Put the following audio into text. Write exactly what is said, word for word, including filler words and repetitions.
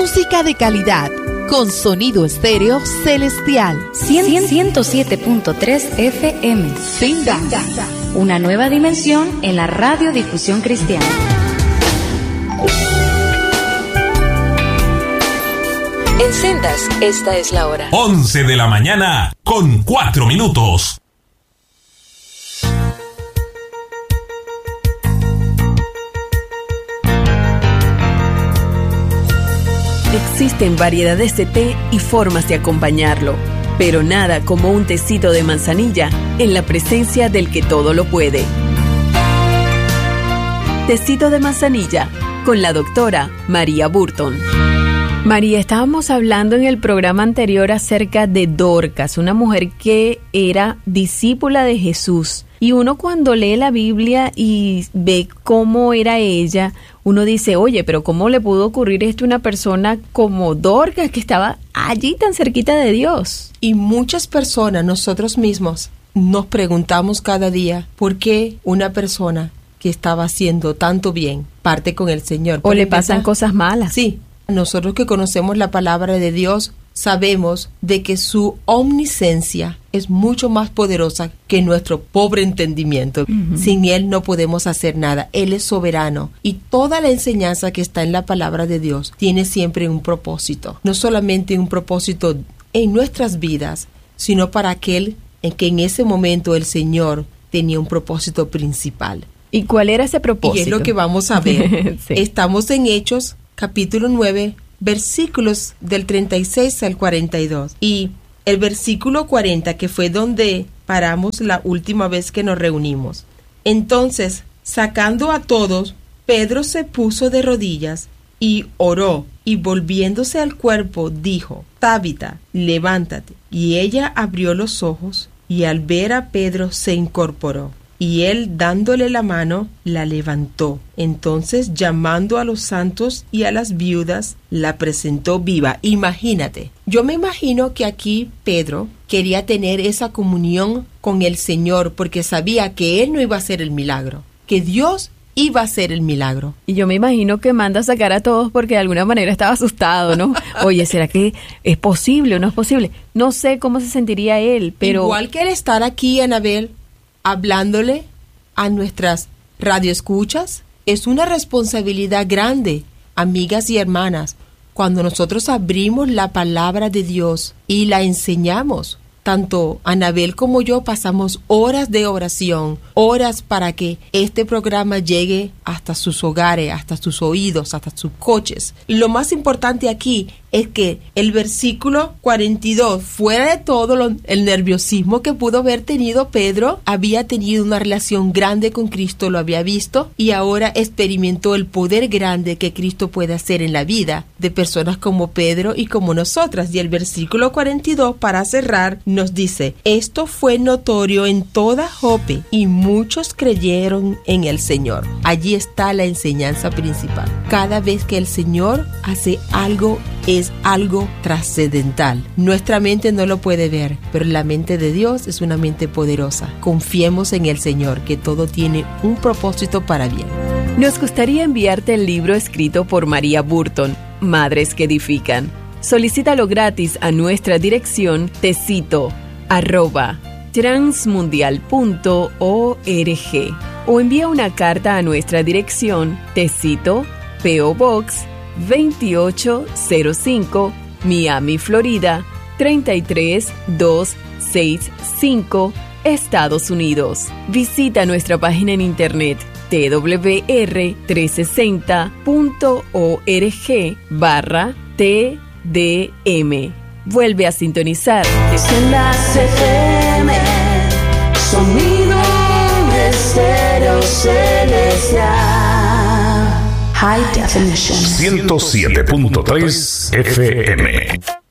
Música de calidad, con sonido estéreo celestial. ciento siete punto tres F M. Sendas. Una nueva dimensión en la radiodifusión cristiana. En Sendas, esta es la hora. once de la mañana con cuatro minutos. Existen variedades de té y formas de acompañarlo, pero nada como un tecito de manzanilla en la presencia del que todo lo puede. Tecito de manzanilla con la doctora María Burton. María, estábamos hablando en el programa anterior acerca de Dorcas, una mujer que era discípula de Jesús. Y uno cuando lee la Biblia y ve cómo era ella, uno dice, oye, pero ¿cómo le pudo ocurrir esto a una persona como Dorcas que estaba allí tan cerquita de Dios? Y muchas personas, nosotros mismos, nos preguntamos cada día por qué una persona que estaba haciendo tanto bien parte con el Señor. O le pasan cosas malas. Sí. Nosotros que conocemos la palabra de Dios, sabemos de que su omnisciencia es mucho más poderosa que nuestro pobre entendimiento. Uh-huh. Sin Él no podemos hacer nada. Él es soberano. Y toda la enseñanza que está en la palabra de Dios tiene siempre un propósito. No solamente un propósito en nuestras vidas, sino para aquel en que en ese momento el Señor tenía un propósito principal. ¿Y cuál era ese propósito? Y es lo que vamos a ver. Sí. Estamos en Hechos, capítulo nueve, versículos del treinta y seis al cuarenta y dos. Y el versículo cuarenta, que fue donde paramos la última vez que nos reunimos. Entonces, sacando a todos, Pedro se puso de rodillas y oró, y volviéndose al cuerpo, dijo, Tabita, levántate. Y ella abrió los ojos, y al ver a Pedro se incorporó. Y él, dándole la mano, la levantó. Entonces, llamando a los santos y a las viudas, la presentó viva. Imagínate. Yo me imagino que aquí Pedro quería tener esa comunión con el Señor porque sabía que él no iba a hacer el milagro, que Dios iba a hacer el milagro. Y yo me imagino que manda a sacar a todos porque de alguna manera estaba asustado, ¿no? Oye, ¿será que es posible o no es posible? No sé cómo se sentiría él, pero... Igual que el estar aquí, Anabel, hablándole a nuestras radioescuchas, es una responsabilidad grande, amigas y hermanas, cuando nosotros abrimos la palabra de Dios y la enseñamos. Tanto Anabel como yo pasamos horas de oración, horas para que este programa llegue hasta sus hogares, hasta sus oídos, hasta sus coches. Lo más importante aquí es que el versículo cuarenta y dos, fuera de todo lo, el nerviosismo que pudo haber tenido Pedro, había tenido una relación grande con Cristo, lo había visto, y ahora experimentó el poder grande que Cristo puede hacer en la vida de personas como Pedro y como nosotras. Y el versículo cuarenta y dos, para cerrar, nos dice, esto fue notorio en toda Jope, y muchos creyeron en el Señor. Allí está la enseñanza principal. Cada vez que el Señor hace algo, es algo trascendental. Nuestra mente no lo puede ver, pero la mente de Dios es una mente poderosa. Confiemos en el Señor, que todo tiene un propósito para bien. Nos gustaría enviarte el libro escrito por María Burton, Madres que Edifican. Solicítalo gratis a nuestra dirección tecito arroba transmundial punto org o envía una carta a nuestra dirección Tecito, P O Box veintiocho cero cinco, Miami, Florida treinta y tres mil doscientos sesenta y cinco, Estados Unidos. Visita nuestra página en internet t w r trescientos sesenta punto org barra T D M. Vuelve a sintonizar. Sendas F M, sonido estéreo celestial. High definition. ciento siete punto tres F M.